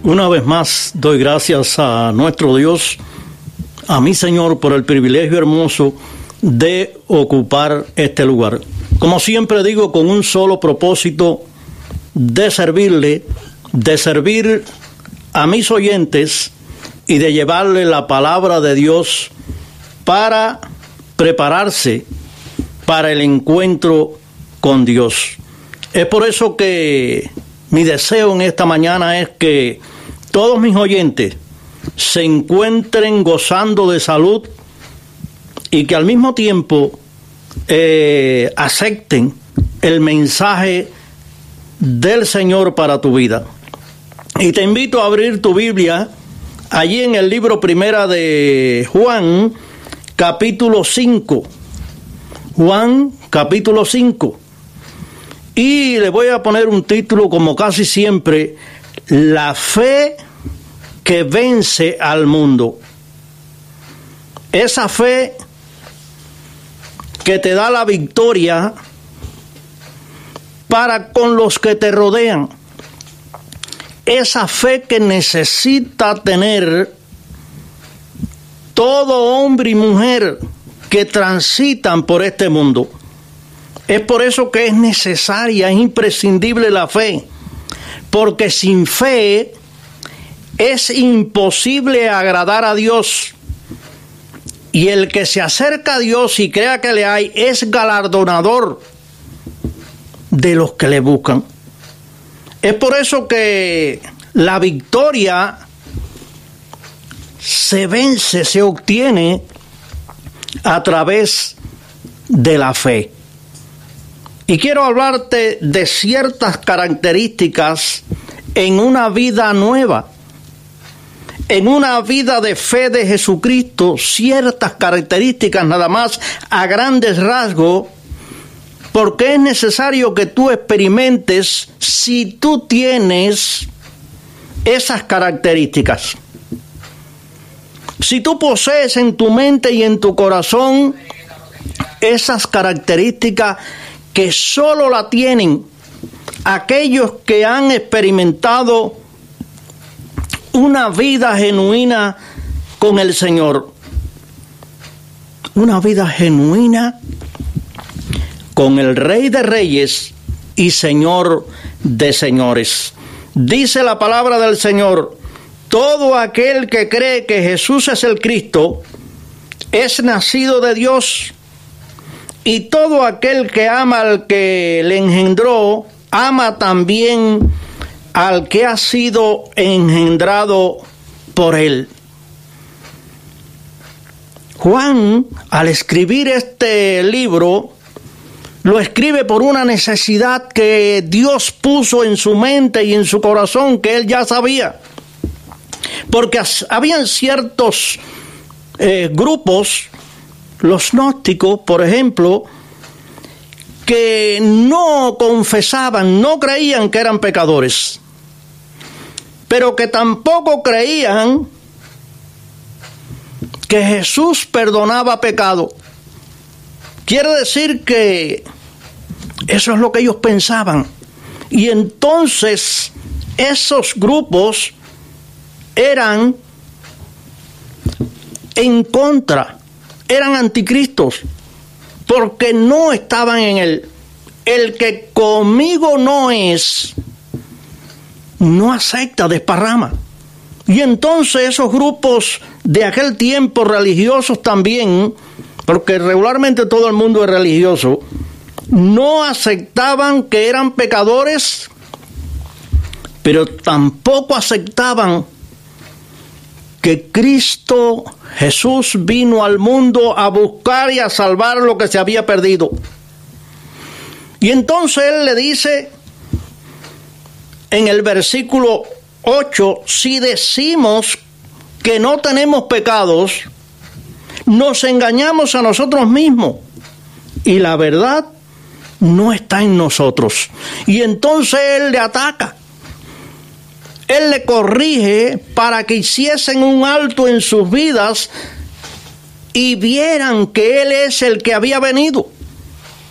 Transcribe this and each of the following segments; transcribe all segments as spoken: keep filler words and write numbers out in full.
Una vez más doy gracias a nuestro Dios, a mi Señor, por el privilegio hermoso de ocupar este lugar. Como siempre digo, con un solo propósito, de servirle, de servir a mis oyentes y de llevarle la palabra de Dios para prepararse para el encuentro con Dios. Es por eso que mi deseo en esta mañana es que todos mis oyentes se encuentren gozando de salud y que al mismo tiempo eh, acepten el mensaje del Señor para tu vida. Y te invito a abrir tu Biblia allí en el libro primera de Juan, capítulo cinco. Juan, capítulo cinco. Y le voy a poner un título, como casi siempre, La fe que vence al mundo. Esa fe que te da la victoria para con los que te rodean. Esa fe que necesita tener todo hombre y mujer que transitan por este mundo. Es por eso que es necesaria, es imprescindible la fe, porque sin fe es imposible agradar a Dios. Y el que se acerca a Dios y crea que le hay es galardonador de los que le buscan. Es por eso que la victoria se vence, se obtiene a través de la fe. Y quiero hablarte de ciertas características en una vida nueva, en una vida de fe de Jesucristo, ciertas características nada más a grandes rasgos, porque es necesario que tú experimentes si tú tienes esas características. Si tú posees en tu mente y en tu corazón esas características que solo la tienen aquellos que han experimentado una vida genuina con el Señor. Una vida genuina con el Rey de Reyes y Señor de Señores. Dice la palabra del Señor: todo aquel que cree que Jesús es el Cristo es nacido de Dios, y todo aquel que ama al que le engendró, ama también al que ha sido engendrado por él. Juan, al escribir este libro, lo escribe por una necesidad que Dios puso en su mente y en su corazón, que él ya sabía. Porque habían ciertos eh, grupos, los gnósticos, por ejemplo, que no confesaban, no creían que eran pecadores, pero que tampoco creían que Jesús perdonaba pecado. Quiere decir que eso es lo que ellos pensaban. Y entonces esos grupos eran en contra, eran anticristos, porque no estaban en él. El que conmigo no es, no acepta, desparrama. Y entonces esos grupos de aquel tiempo, religiosos también, porque regularmente todo el mundo es religioso, no aceptaban que eran pecadores, pero tampoco aceptaban que Cristo Jesús vino al mundo a buscar y a salvar lo que se había perdido. Y entonces él le dice en el versículo ocho: si decimos que no tenemos pecados, nos engañamos a nosotros mismos y la verdad no está en nosotros. Y entonces él le ataca. Él le corrige para que hiciesen un alto en sus vidas y vieran que Él es el que había venido.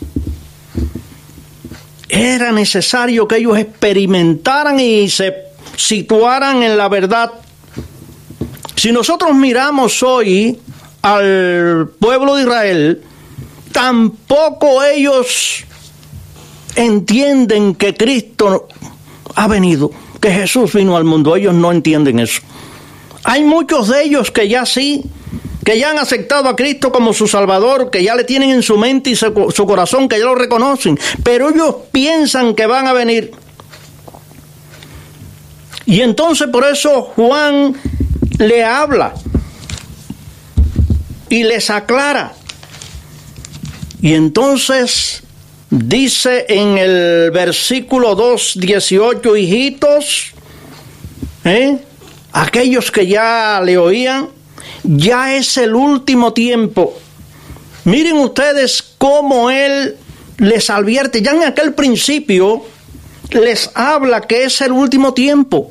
Era necesario que ellos experimentaran y se situaran en la verdad. Si nosotros miramos hoy al pueblo de Israel, tampoco ellos entienden que Cristo ha venido, que Jesús vino al mundo. Ellos no entienden eso. Hay muchos de ellos que ya sí, que ya han aceptado a Cristo como su Salvador, que ya le tienen en su mente y su, su corazón, que ya lo reconocen, pero ellos piensan que van a venir. Y entonces por eso Juan le habla y les aclara. Y entonces dice en el versículo dos dieciocho, hijitos, ¿eh? aquellos que ya le oían, ya es el último tiempo. Miren ustedes cómo él les advierte, ya en aquel principio les habla que es el último tiempo.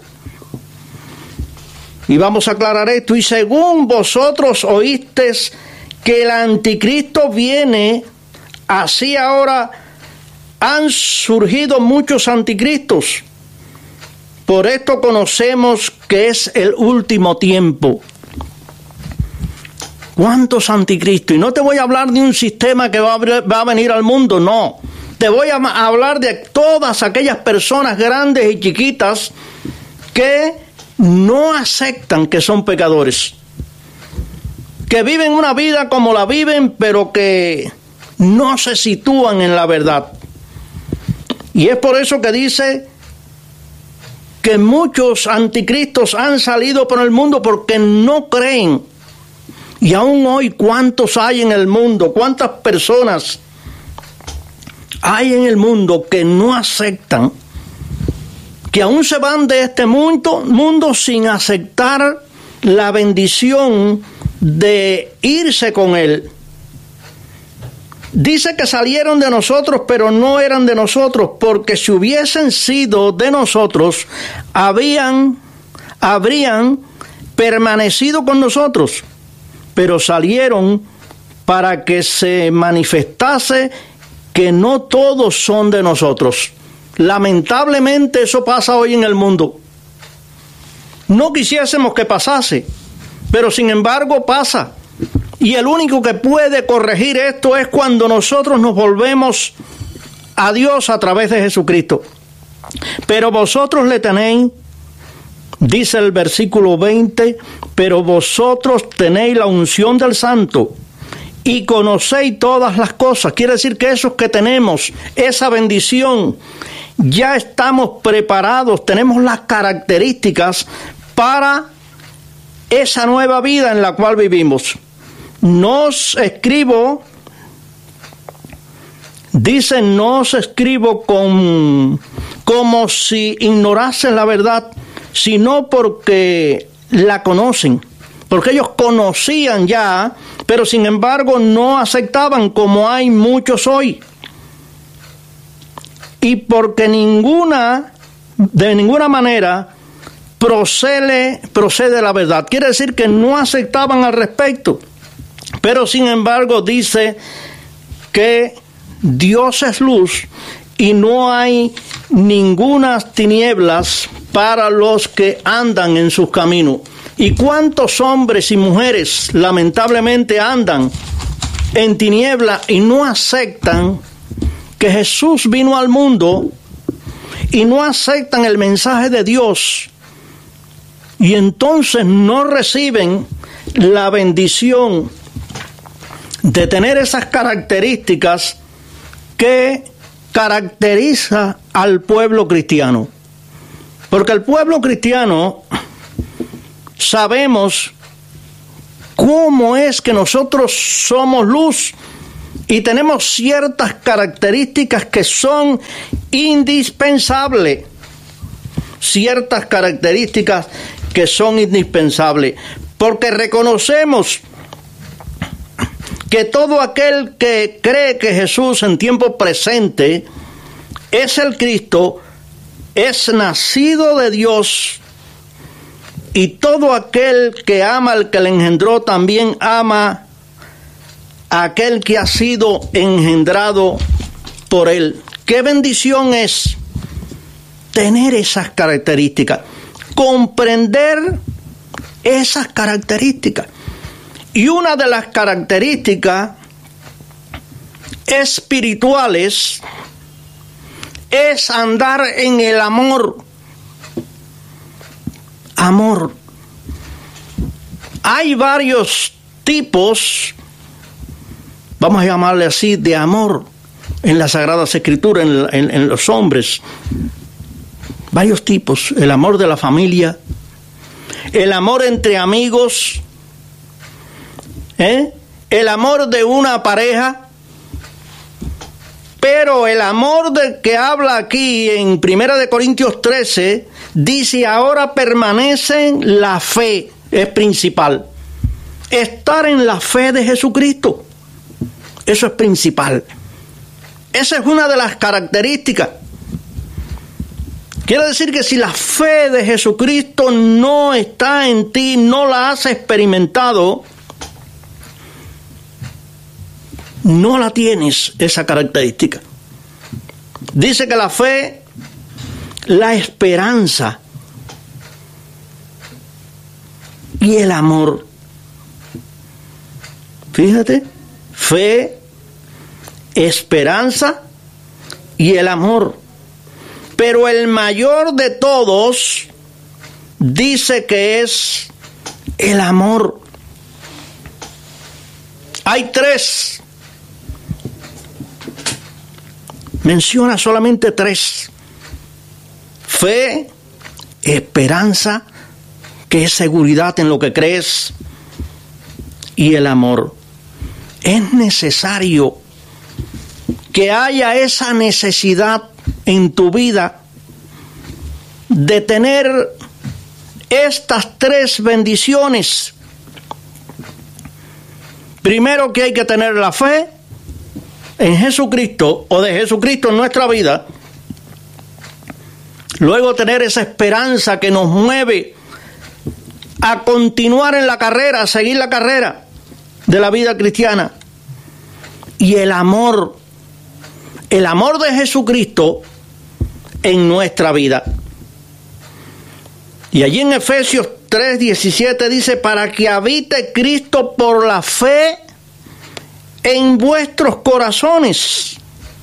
Y vamos a aclarar esto. Y según vosotros oísteis que el anticristo viene, así ahora han surgido muchos anticristos. Por esto conocemos que es el último tiempo. ¿Cuántos anticristos? Y no te voy a hablar de un sistema que va a, va a venir al mundo, no. Te voy a hablar de todas aquellas personas grandes y chiquitas que no aceptan que son pecadores, que viven una vida como la viven, pero que no se sitúan en la verdad. Y es por eso que dice que muchos anticristos han salido por el mundo porque no creen. Y aún hoy, ¿cuántos hay en el mundo? ¿Cuántas personas hay en el mundo que no aceptan, que aún se van de este mundo, mundo sin aceptar la bendición de irse con Él? Dice que salieron de nosotros, pero no eran de nosotros, porque si hubiesen sido de nosotros, habían, habrían permanecido con nosotros, pero salieron para que se manifestase que no todos son de nosotros. Lamentablemente eso pasa hoy en el mundo. No quisiésemos que pasase, pero sin embargo pasa. Y el único que puede corregir esto es cuando nosotros nos volvemos a Dios a través de Jesucristo. Pero vosotros le tenéis, dice el versículo veinte, pero vosotros tenéis la unción del Santo y conocéis todas las cosas. Quiere decir que esos que tenemos esa bendición, ya estamos preparados, tenemos las características para esa nueva vida en la cual vivimos. No os escribo, dice, no os escribo con, como si ignorasen la verdad, sino porque la conocen, porque ellos conocían ya, pero sin embargo no aceptaban, como hay muchos hoy. Y porque ninguna, de ninguna manera, procede, procede la verdad. Quiere decir que no aceptaban al respecto. Pero sin embargo dice que Dios es luz y no hay ninguna tinieblas para los que andan en sus caminos. ¿Y cuántos hombres y mujeres lamentablemente andan en tinieblas y no aceptan que Jesús vino al mundo y no aceptan el mensaje de Dios? Y entonces no reciben la bendición de tener esas características que caracteriza al pueblo cristiano. Porque el pueblo cristiano sabemos cómo es que nosotros somos luz y tenemos ciertas características que son indispensables. Ciertas características que son indispensables. Porque reconocemos que todo aquel que cree que Jesús en tiempo presente es el Cristo, es nacido de Dios, y todo aquel que ama al que le engendró también ama a aquel que ha sido engendrado por él. Qué bendición es tener esas características. comprender esas características. Y una de las características espirituales es andar en el amor. Amor. Hay varios tipos, vamos a llamarle así, de amor en las Sagradas Escrituras, en, en, en los hombres. Varios tipos. El amor de la familia, el amor entre amigos, ¿eh? el amor de una pareja. Pero el amor del que habla aquí en Primera de Corintios trece, dice, ahora permanece la fe, es principal. Estar en la fe de Jesucristo, eso es principal. Esa es una de las características. Quiere decir que si la fe de Jesucristo no está en ti, no la has experimentado, no la tienes, esa característica. Dice que la fe, la esperanza y el amor. Fíjate, fe, esperanza y el amor. Pero el mayor de todos dice que es el amor. Hay tres. Menciona solamente tres. Fe, esperanza, que es seguridad en lo que crees, y el amor. Es necesario que haya esa necesidad en tu vida de tener estas tres bendiciones. Primero, que hay que tener la fe en Jesucristo, o de Jesucristo en nuestra vida. Luego, tener esa esperanza que nos mueve a continuar en la carrera, a seguir la carrera de la vida cristiana. Y el amor, el amor de Jesucristo en nuestra vida. Y allí en Efesios tres diecisiete dice, para que habite Cristo por la fe en vuestros corazones,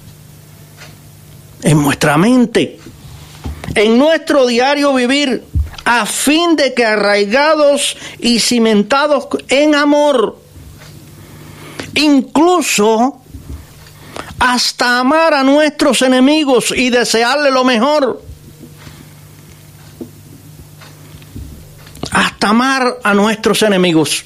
en vuestra mente, en nuestro diario vivir, a fin de que arraigados y cimentados en amor, incluso hasta amar a nuestros enemigos y desearle lo mejor, hasta amar a nuestros enemigos.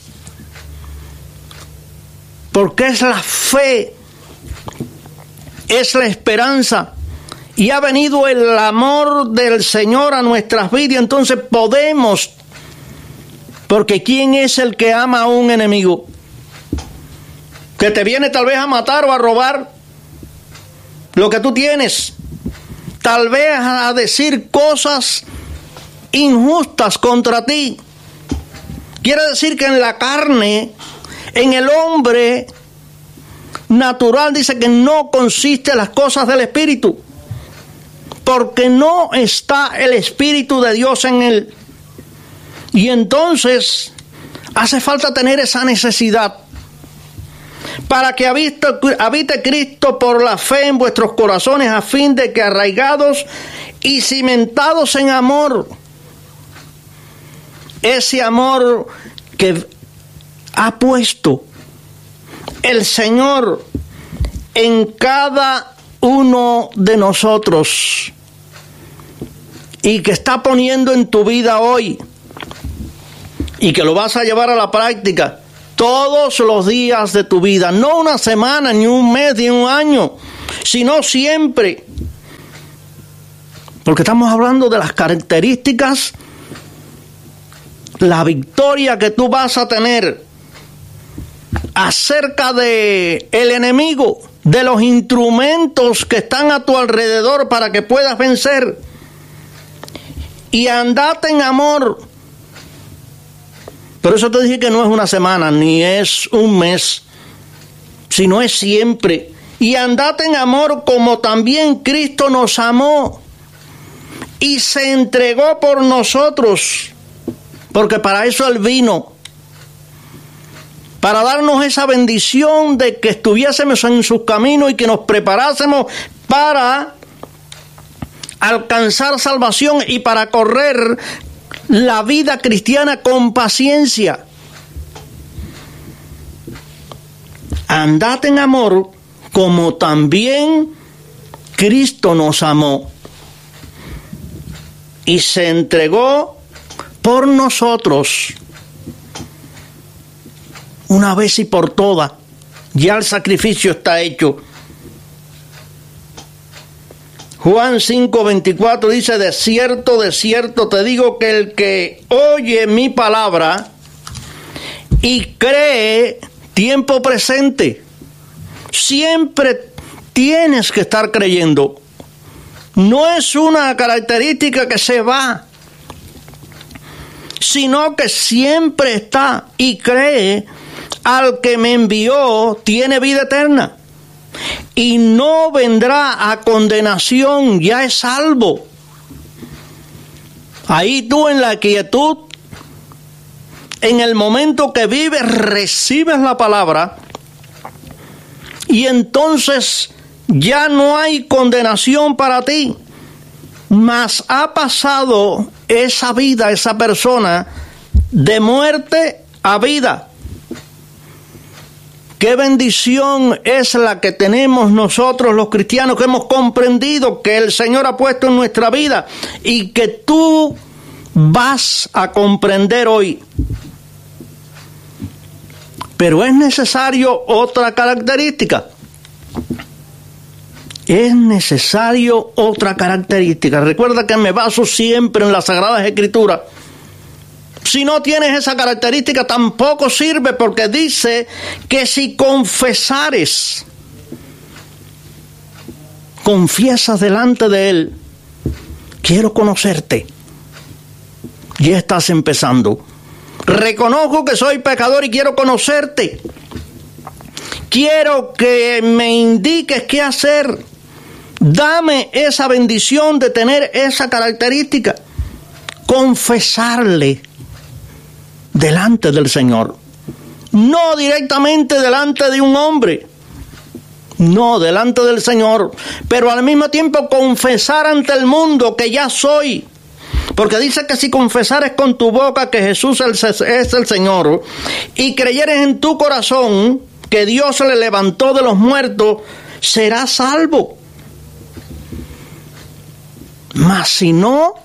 Porque es la fe, es la esperanza, y ha venido el amor del Señor a nuestras vidas. Entonces podemos, porque ¿quién es el que ama a un enemigo? Que te viene tal vez a matar o a robar lo que tú tienes, tal vez a decir cosas injustas contra ti. Quiere decir que en la carne, en el hombre natural, dice que no consiste las cosas del Espíritu, porque no está el Espíritu de Dios en él. Y entonces hace falta tener esa necesidad para que habite, habite Cristo por la fe en vuestros corazones, a fin de que arraigados y cimentados en amor, ese amor que ha puesto el Señor en cada uno de nosotros y que está poniendo en tu vida hoy, y que lo vas a llevar a la práctica todos los días de tu vida, no una semana, ni un mes, ni un año, sino siempre, porque estamos hablando de las características, la victoria que tú vas a tener acerca de el enemigo, de los instrumentos que están a tu alrededor para que puedas vencer. Y andate en amor. Por eso te dije que no es una semana, ni es un mes, sino es siempre. Y andate en amor como también Cristo nos amó y se entregó por nosotros, porque para eso Él vino, para darnos esa bendición de que estuviésemos en sus caminos y que nos preparásemos para alcanzar salvación y para correr la vida cristiana con paciencia. Andad en amor como también Cristo nos amó y se entregó por nosotros una vez y por todas. Ya el sacrificio está hecho. Juan cinco veinticuatro dice: de cierto, de cierto te digo que el que oye mi palabra y cree, tiempo presente, siempre tienes que estar creyendo. No es una característica que se va, sino que siempre está, y cree al que me envió tiene vida eterna y no vendrá a condenación, ya es salvo. Ahí tú en la quietud, en el momento que vives, recibes la palabra y entonces ya no hay condenación para ti, mas ha pasado esa vida, esa persona, de muerte a vida. Qué bendición es la que tenemos nosotros los cristianos, que hemos comprendido que el Señor ha puesto en nuestra vida y que tú vas a comprender hoy. Pero es necesario otra característica. Es necesario otra característica. Recuerda que me baso siempre en las Sagradas Escrituras. Si no tienes esa característica, tampoco sirve, porque dice que si confesares, confiesas delante de Él, quiero conocerte, ya estás empezando. Reconozco que soy pecador y quiero conocerte. Quiero que me indiques qué hacer. Dame esa bendición de tener esa característica. Confesarle delante del Señor. No directamente delante de un hombre. No, delante del Señor. Pero al mismo tiempo confesar ante el mundo que ya soy. Porque dice que si confesares con tu boca que Jesús es el Señor y creyeres en tu corazón que Dios se le levantó de los muertos, serás salvo. Mas si no,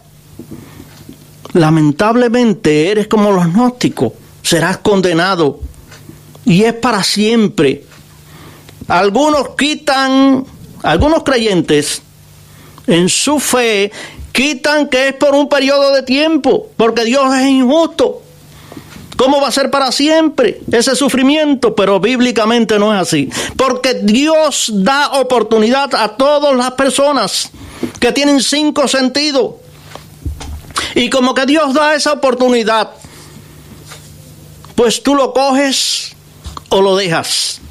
lamentablemente eres como los gnósticos, serás condenado y es para siempre. Algunos quitan, algunos creyentes en su fe quitan que es por un periodo de tiempo, porque Dios es injusto. ¿Cómo va a ser para siempre ese sufrimiento? Pero bíblicamente no es así, porque Dios da oportunidad a todas las personas que tienen cinco sentidos. Y como que Dios da esa oportunidad, pues tú lo coges o lo dejas.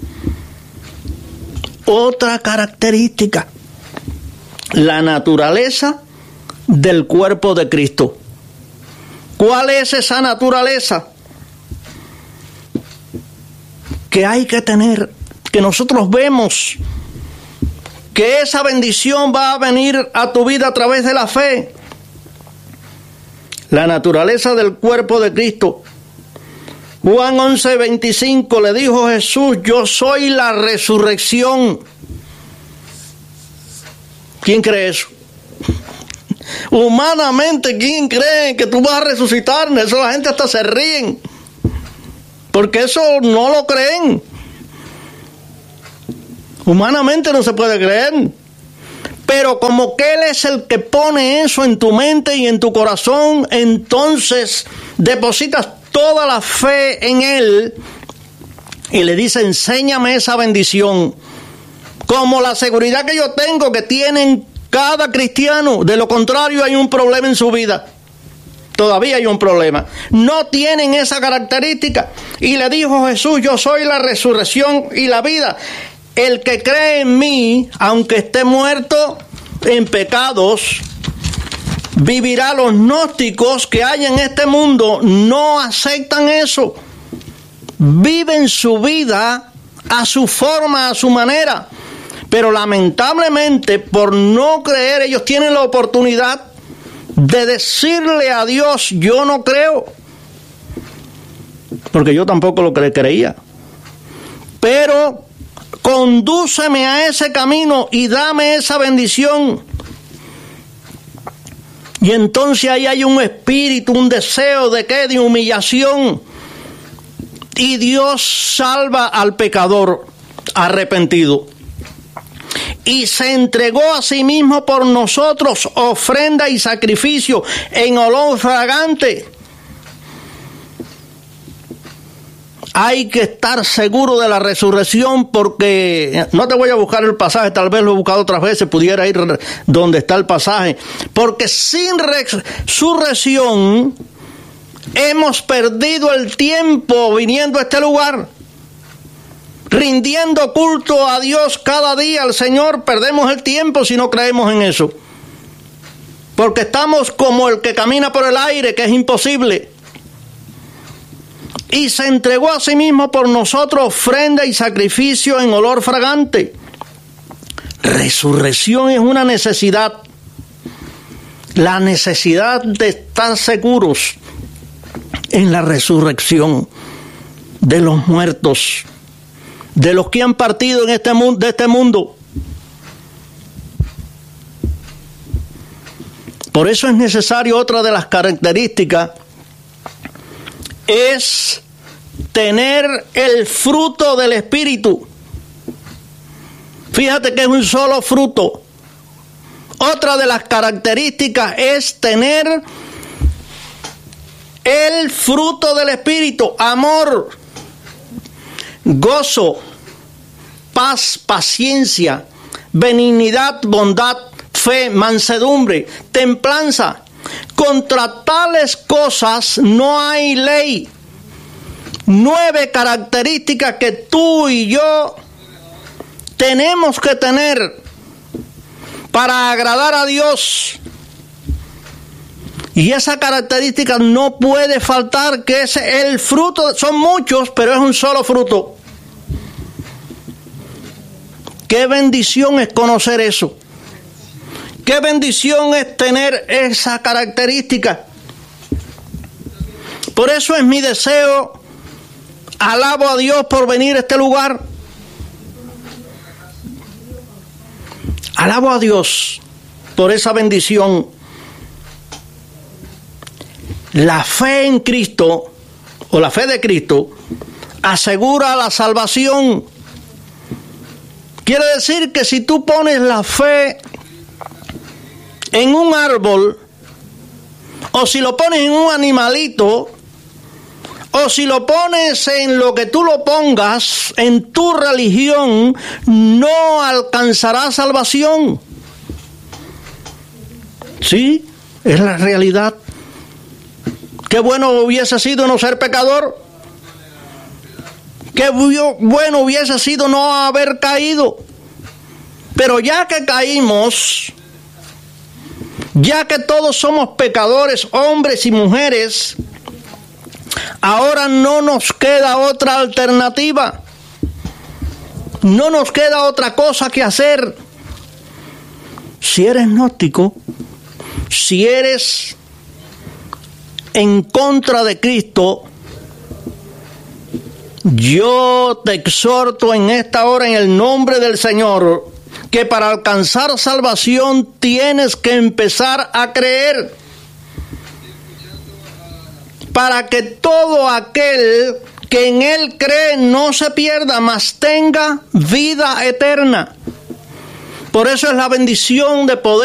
Otra característica, la naturaleza del cuerpo de Cristo. ¿Cuál es esa naturaleza que hay que tener? Que nosotros vemos que esa bendición va a venir a tu vida a través de la fe. La naturaleza del cuerpo de Cristo. Juan once veinticinco le dijo Jesús: yo soy la resurrección. ¿Quién cree eso? Humanamente, ¿quién cree que tú vas a resucitar? Eso la gente hasta se ríen, porque eso no lo creen. Humanamente no se puede creer. Pero como que Él es el que pone eso en tu mente y en tu corazón, entonces depositas toda la fe en Él y le dice: enséñame esa bendición. Como la seguridad que yo tengo que tienen cada cristiano. De lo contrario, hay un problema en su vida. Todavía hay un problema. No tienen esa característica. Y le dijo Jesús: yo soy la resurrección y la vida. El que cree en mí, aunque esté muerto en pecados, vivirá. Los gnósticos que hay en este mundo no aceptan eso. Viven su vida a su forma, a su manera. Pero lamentablemente, por no creer, ellos tienen la oportunidad de decirle a Dios: yo no creo. Porque yo tampoco lo cre- creía. Pero condúceme a ese camino y dame esa bendición. Y entonces ahí hay un espíritu, un deseo de qué, de humillación. Y Dios salva al pecador arrepentido. Y se entregó a sí mismo por nosotros, ofrenda y sacrificio en olor fragante. Hay que estar seguro de la resurrección, porque no te voy a buscar el pasaje, tal vez lo he buscado otras veces, pudiera ir donde está el pasaje, porque sin resurrección hemos perdido el tiempo viniendo a este lugar, rindiendo culto a Dios cada día, al Señor. Perdemos el tiempo si no creemos en eso, porque estamos como el que camina por el aire, que es imposible. Y se entregó a sí mismo por nosotros, ofrenda y sacrificio en olor fragante. Resurrección es una necesidad. La necesidad de estar seguros en la resurrección de los muertos, de los que han partido en este mundo, de este mundo. Por eso es necesario, otra de las características es tener el fruto del Espíritu. Fíjate que es un solo fruto. Otra de las características es tener el fruto del Espíritu: amor, gozo, paz, paciencia, benignidad, bondad, fe, mansedumbre, templanza. Contra tales cosas no hay ley. Nueve características que tú y yo tenemos que tener para agradar a Dios. Y esa característica no puede faltar, que es el fruto. Son muchos, pero es un solo fruto. Qué bendición es conocer eso. Qué bendición es tener esa característica. Por eso es mi deseo. Alabo a Dios por venir a este lugar. Alabo a Dios por esa bendición. La fe en Cristo, o la fe de Cristo, asegura la salvación. Quiere decir que si tú pones la fe en un árbol, o si lo pones en un animalito, o si lo pones en lo que tú lo pongas, en tu religión, no alcanzarás salvación. Sí, es la realidad. Qué bueno hubiese sido no ser pecador. Qué bueno hubiese sido no haber caído. Pero ya que caímos, ya que todos somos pecadores, hombres y mujeres, ahora no nos queda otra alternativa. No nos queda otra cosa que hacer. Si eres gnóstico, si eres en contra de Cristo, yo te exhorto en esta hora, en el nombre del Señor, que para alcanzar salvación tienes que empezar a creer, para que todo aquel que en Él cree no se pierda, mas tenga vida eterna. Por eso es la bendición de poder